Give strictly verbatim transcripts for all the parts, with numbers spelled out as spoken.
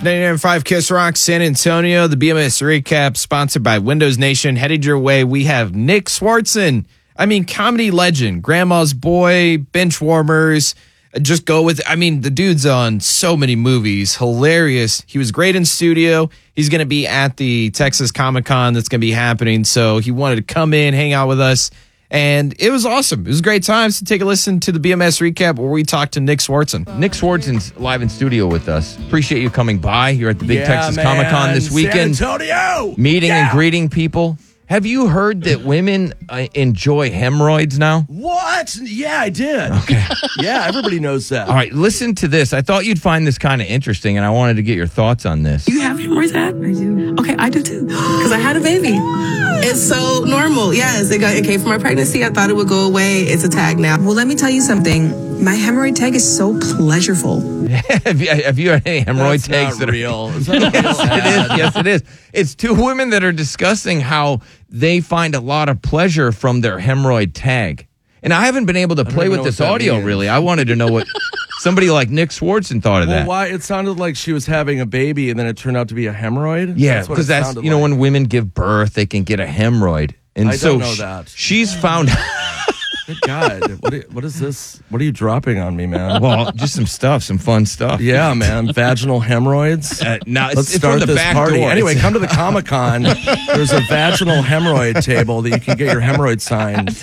ninety-nine point five Kiss Rock, San Antonio. The B M S recap sponsored by Windows Nation. Headed your way, we have Nick Swardson. I mean, comedy legend, Grandma's Boy, Bench Warmers. Just go with, I mean, the dude's on so many movies. Hilarious. He was great in studio. He's going to be at the Texas Comic Con that's going to be happening. So he wanted to come in, hang out with us. And it was awesome. It was great times to take a listen to the B M S recap where we talked to Nick Swardson. Nick Swardson's live in studio with us. Appreciate you coming by. You're at the Big yeah, Texas man. Comic Con this weekend. San Antonio! Meeting yeah. and greeting people. Have you heard that women uh, enjoy hemorrhoids now? What? Yeah, I did. Okay. Yeah, everybody knows that. All right, listen to this. I thought you'd find this kind of interesting, and I wanted to get your thoughts on this. You have hemorrhoids, Dad? I do. Okay, I do too. Because I had a baby. It's so normal. Yes, it, got, it came from my pregnancy. I thought it would go away. It's a tag now. Well, let me tell you something. My hemorrhoid tag is so pleasureful. have, you, have you had any hemorrhoid That's tags not that real. are Is that yes, real? it is. Yes, it is. It's two women that are discussing how they find a lot of pleasure from their hemorrhoid tag. And I haven't been able to play even with know this what that audio, means. really. I wanted to know what somebody like Nick Swardson thought of Well, that. why? It sounded like she was having a baby and then it turned out to be a hemorrhoid? Yeah, what because it that's, sounded you know, like. when women give birth, they can get a hemorrhoid. And I so don't know sh- that. she's found... Good God. What, i- what is this? What are you dropping on me, man? well, just some stuff, some fun stuff. Yeah, man. Vaginal hemorrhoids. Uh, no, it's, Let's it's start from the this back party. door. Anyway, It's- come to the Comic Con. There's a vaginal hemorrhoid table that you can get your hemorrhoid signed.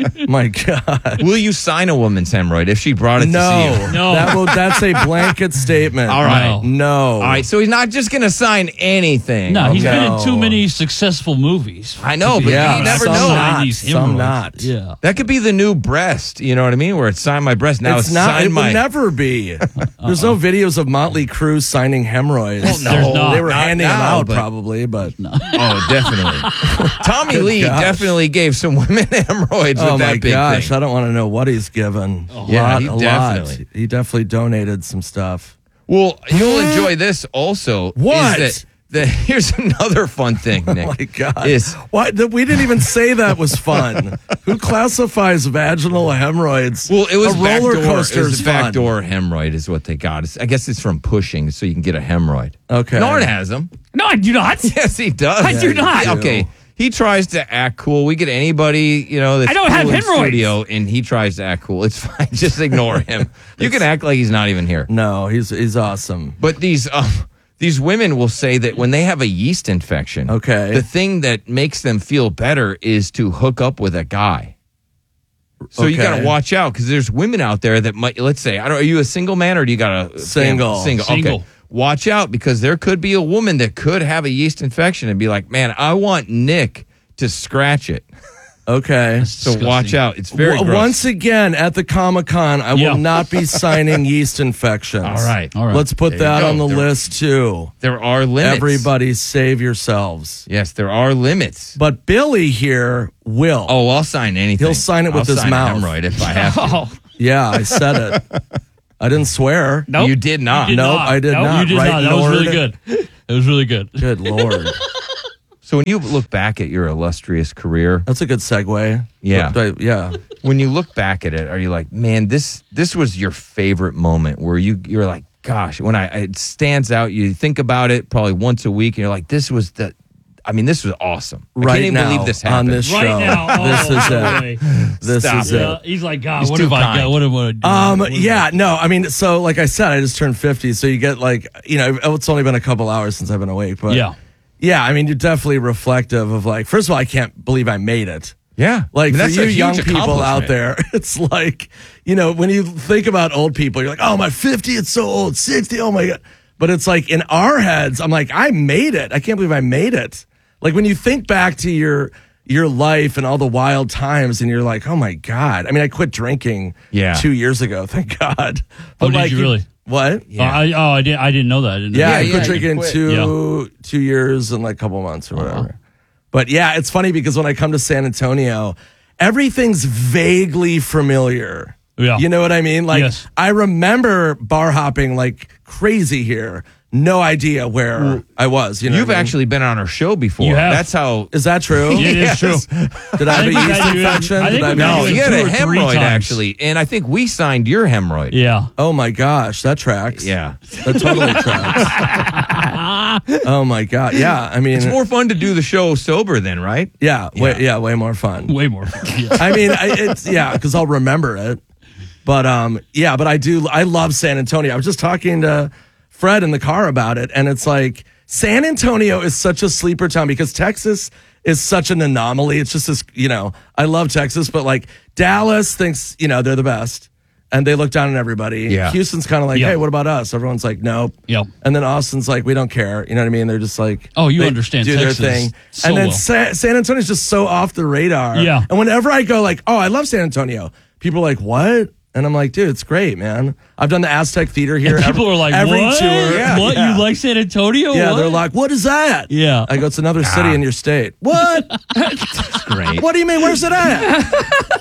My God. Will you sign a woman's hemorrhoid if she brought it No, to see you? No. That will, that's a blanket statement. All right. No. All right, so he's not just going to sign anything. No, he's been in No. too many successful movies. I know, to but be Yeah, you honest. never some know. not, nineties some hemorrhoids. not. Yeah. That could be the new breast, you know what I mean? Where it's sign my breast. Now it's, it's not. sign It my... will never be. There's no videos of Motley Crue signing hemorrhoids. Well, no, There's not. They were not handing now, them out but- probably, but Oh, definitely. Tommy Good Lee gosh. definitely gave some women hemorrhoids oh with that my big gosh, thing. I don't want to know what he's given. A Yeah, lot, he a definitely- lot. He definitely donated some stuff. Well, you'll enjoy this also. What? Is that, that, here's another fun thing, Nick. Oh my God. Is Why, th- we didn't even say that was fun. Who classifies vaginal hemorrhoids? Well, it was a back roller door. coaster. It was is a fun. backdoor hemorrhoid is what they got. It's, I guess it's from pushing, so you can get a hemorrhoid. Okay. Norn has them. No, I do not. Yes, he does. I do not. you do. Okay. He tries to act cool. We get anybody, you know, that's I don't cool have in hemorrhoids. studio, and he tries to act cool. It's fine. Just ignore him. You can act like he's not even here. No, he's he's awesome. But these um, these women will say that when they have a yeast infection, Okay. the thing that makes them feel better is to hook up with a guy. So you Okay. got to watch out because there's women out there that might, let's say, I don't. Are you a single man or do you got a Single. Single. Single. Okay. Watch out because there could be a woman that could have a yeast infection and be like, man, I want Nick to scratch it. Okay. So Disgusting. watch out. It's very W- gross. Once again, at the Comic Con, I Yeah. will not be signing yeast infections. All right. All right. Let's put There you that go. on the There- list too. There are limits. Everybody save yourselves. Yes, there are limits. But Billy here will. Oh, I'll sign anything. He'll sign it with I'll his sign a mouth. hemorrhoid if I have to. Oh, Yeah, I said it. I didn't swear. nope. You did not. You did Nope, not. I did Nope, not. You did Right, not. That was really Lord? good. It was really good. Good Lord. So when you look back at your illustrious career, That's a good segue. Yeah. But, uh, yeah. when you look back at it, are you like, man, this this was your favorite moment where you you're like, gosh, when I it stands out, you think about it probably once a week, and you're like, this was the, I mean, this was awesome. I Right can't even now believe this on happened. this Right show. now. Oh, this is no it. way. This Stop is it. Yeah, it. he's like, God, He's what too have I kind. got? What have I do? Um, What have yeah, no, I mean, so like I said, I just turned fifty, so you get like, you know, it's only been a couple hours since I've been awake, but Yeah. yeah, I mean, you're definitely reflective of like, first of all, I can't believe I made it. Yeah, Like I mean, for that's a you huge young people out accomplishment. there, it's like, you know, when you think about old people, you're like, oh, my fifty, it's so old, sixty, oh my God. But it's like in our heads, I'm like, I made it. I can't believe I made it. Like when you think back to your your life and all the wild times and you're like, oh my God. I mean, I quit drinking Yeah. two years ago, thank God. But Oh, did like, you really? What? Oh, I, oh, I didn't. I didn't know that. I didn't know Yeah, that. I yeah, quit you drinking quit. two two years and like a couple months or whatever. But yeah, it's funny because when I come to San Antonio, everything's vaguely familiar. Yeah. You know what I mean? Like Yes. I remember bar hopping like crazy here. No idea where I was. You know, You've what I mean? actually been on our show before. You have. That's how. Is that true? Yeah, it is true. Did I have a I think we yeast got you in- infection? I think Did I we have got No, a you you in had a two or three hemorrhoid times. actually, and I think we signed your hemorrhoid. Yeah. Oh my gosh, that tracks. Yeah. That totally tracks. Oh my god, yeah. I mean, It's more fun to do the show sober then, right? yeah, way, yeah, way more fun. Way more fun. Yeah. I mean, I, it's yeah, because I'll remember it. But um, yeah, but I do. I love San Antonio. I was just talking to Fred in the car about it, and it's like San Antonio is such a sleeper town because Texas is such an anomaly. It's just this, you know, I love Texas, but like Dallas thinks, you know, they're the best. And they look down on everybody. Yeah. Houston's kind of like, Yeah. hey, what about us? Everyone's like, nope. Yep. And then Austin's like, we don't care. You know what I mean? They're just like, Oh, you they understand do Texas their thing. so and then well. Sa- San Antonio's just so off the radar. Yeah. And whenever I go like, oh, I love San Antonio, people are like, what? And I'm like, dude, it's great, man. I've done the Aztec Theater here. And people every, are like, every what? tour. Yeah. What? Yeah. You like San Antonio? Yeah, What? they're like, what is that? Yeah. I go, it's another city in your state. What? Great. What do you mean? Where's it at?